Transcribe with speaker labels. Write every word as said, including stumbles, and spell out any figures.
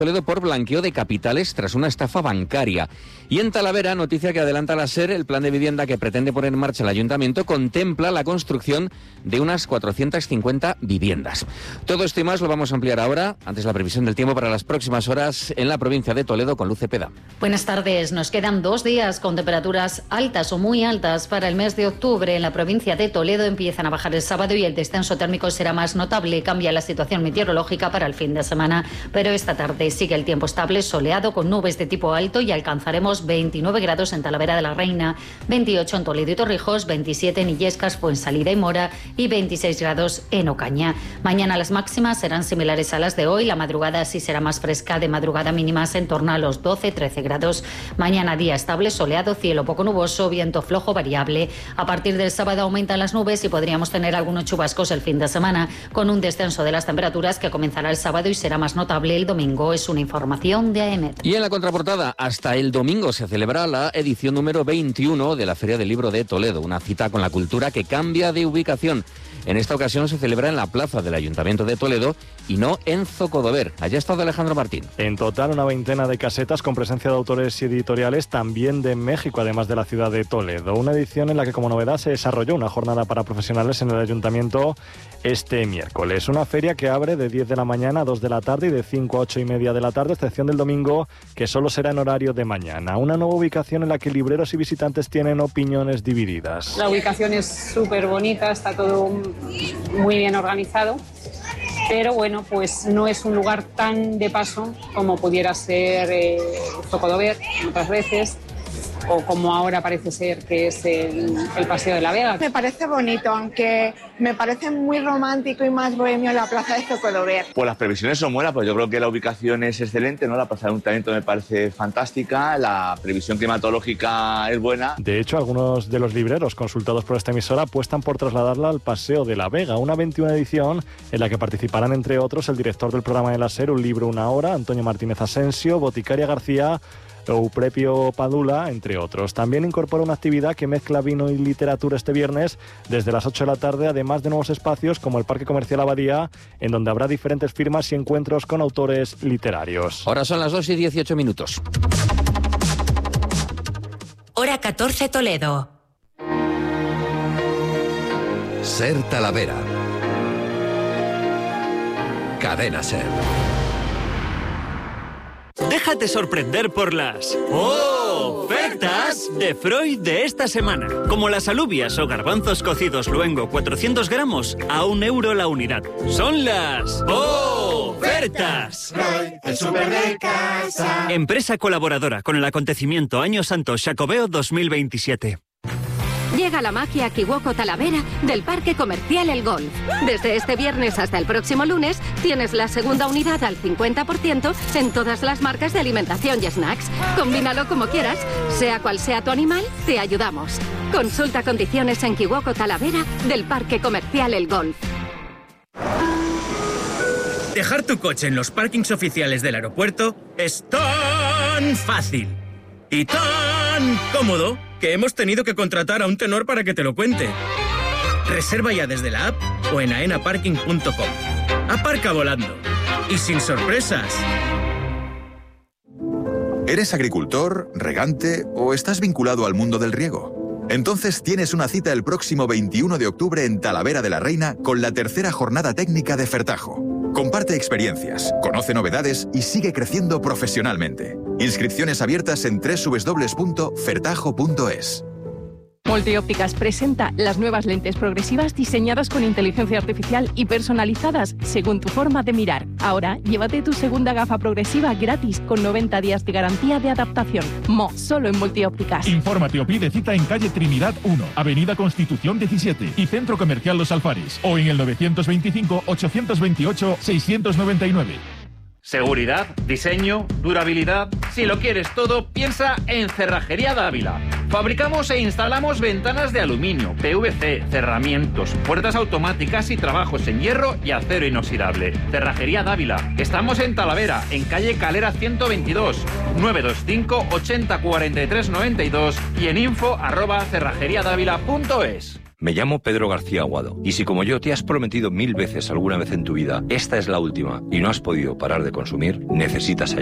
Speaker 1: Toledo por blanqueo de capitales tras una estafa bancaria. Y en Talavera, noticia que adelanta la SER, el plan de vivienda que pretende poner en marcha el ayuntamiento contempla la construcción de unas cuatrocientas cincuenta viviendas. Todo esto y más lo vamos a ampliar ahora, antes la previsión del tiempo para las próximas horas en la provincia de Toledo con Luz Cepeda.
Speaker 2: Buenas tardes, nos quedan dos días con temperaturas altas o muy altas para el mes de octubre. En la provincia de Toledo empiezan a bajar el sábado y el descenso térmico será más notable. Cambia la situación meteorológica para el fin de semana, pero esta tarde sigue el tiempo estable, soleado con nubes de tipo alto y alcanzaremos veintinueve grados en Talavera de la Reina, veintiocho en Toledo y Torrijos, veintisiete en Illescas, Fuensalida y Mora y veintiséis grados en Ocaña. Mañana las máximas serán similares a las de hoy, la madrugada sí será más fresca, de madrugada mínimas en torno a los doce trece grados. Mañana día estable, soleado, cielo poco nuboso, viento flojo variable. A partir del sábado aumentan las nubes y podríamos tener algunos chubascos el fin de semana, con un descenso de las temperaturas que comenzará el sábado y será más notable el domingo. Es una información de A E M E T.
Speaker 1: Y en la contraportada, hasta el domingo se celebra la edición número veintiuno de la Feria del Libro de Toledo, una cita con la cultura que cambia de ubicación. En esta ocasión se celebra en la plaza del Ayuntamiento de Toledo y no en Zocodover. Allá ha estado Alejandro Martín.
Speaker 3: En total, una veintena de casetas con presencia de autores y editoriales también de México, además de la ciudad de Toledo. Una edición en la que, como novedad, se desarrolló una jornada para profesionales en el Ayuntamiento este miércoles. Una feria que abre de diez de la mañana a dos de la tarde y de cinco a ocho y media de la tarde, excepción del domingo, que solo será en horario de mañana. Una nueva ubicación en la que libreros y visitantes tienen opiniones divididas.
Speaker 4: La ubicación es súper bonita, está todo muy bien organizado, pero bueno, pues no es un lugar tan de paso como pudiera ser eh, Zocodover otras veces, o como ahora parece ser que es el, el Paseo de la Vega.
Speaker 5: Me parece bonito, aunque me parece muy romántico y más bohemio la plaza de Zocodover.
Speaker 6: Pues las previsiones son buenas, pues yo creo que la ubicación es excelente, ¿no? La plaza del Ayuntamiento me parece fantástica, la previsión climatológica es buena.
Speaker 3: De hecho, algunos de los libreros consultados por esta emisora apuestan por trasladarla al Paseo de la Vega, una veintiuna edición en la que participarán, entre otros, el director del programa de la SER, Un libro, una hora, Antonio Martínez Asensio, Boticaria García, Euprepio Padula, entre otros. También incorpora una actividad que mezcla vino y literatura este viernes desde las ocho de la tarde, además de nuevos espacios como el Parque Comercial Abadía, en donde habrá diferentes firmas y encuentros con autores literarios.
Speaker 1: Ahora son las dos y dieciocho minutos.
Speaker 7: Hora catorce Toledo.
Speaker 8: SER Talavera. Cadena SER.
Speaker 9: Déjate sorprender por las ofertas de Freud de esta semana. Como las alubias o garbanzos cocidos luengo cuatrocientos gramos a un euro la unidad. Son las ofertas.
Speaker 10: Freud, el súper de casa.
Speaker 9: Empresa colaboradora con el acontecimiento Año Santo Xacobeo dos mil veintisiete.
Speaker 11: Llega la magia a Kiwoko Talavera del Parque Comercial El Golf. Desde este viernes hasta el próximo lunes tienes la segunda unidad al cincuenta por ciento en todas las marcas de alimentación y snacks. Combínalo como quieras, sea cual sea tu animal, te ayudamos. Consulta condiciones en Kiwoko Talavera del Parque Comercial El Golf.
Speaker 12: Dejar tu coche en los parkings oficiales del aeropuerto es tan fácil y tan cómodo que hemos tenido que contratar a un tenor para que te lo cuente. Reserva ya desde la app o en aena parking punto com. Aparca volando y sin sorpresas.
Speaker 13: ¿Eres agricultor, regante o estás vinculado al mundo del riego? Entonces tienes una cita el próximo veintiuno de octubre en Talavera de la Reina con la tercera jornada técnica de Fertajo. Comparte experiencias, conoce novedades y sigue creciendo profesionalmente. Inscripciones abiertas en doble u doble u doble u punto fertajo punto es.
Speaker 14: Multiópticas presenta las nuevas lentes progresivas diseñadas con inteligencia artificial y personalizadas según tu forma de mirar. Ahora, llévate tu segunda gafa progresiva gratis con noventa días de garantía de adaptación. Mo, solo en Multiópticas.
Speaker 15: Infórmate o pide cita en calle Trinidad uno, Avenida Constitución diecisiete y Centro Comercial Los Alfares o en el novecientos veinticinco, ochocientos veintiocho, seiscientos noventa y nueve.
Speaker 16: Seguridad, diseño, durabilidad. Si lo quieres todo, piensa en Cerrajería Dávila. Fabricamos e instalamos ventanas de aluminio, P V C, cerramientos, puertas automáticas y trabajos en hierro y acero inoxidable. Cerrajería Dávila. Estamos en Talavera, en calle Calera ciento veintidós, nueve dos cinco, ochenta, cuarenta y tres, noventa y dos y en info arroba cerrajeriadávila punto es.
Speaker 17: Me llamo Pedro García Aguado, y si como yo te has prometido mil veces alguna vez en tu vida, esta es la última, y no has podido parar de consumir, necesitas ayuda.